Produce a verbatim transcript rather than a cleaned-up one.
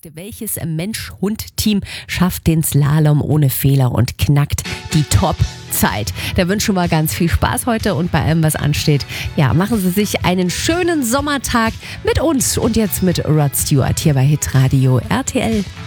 fragte, welches Mensch-Hund-Team schafft den Slalom ohne Fehler und knackt die Top-Zeit. Da wünschen wir ganz viel Spaß heute und bei allem, was ansteht. Ja, machen Sie sich einen schönen Sommertag mit uns und jetzt mit Rod Stewart hier bei Hitradio R T L.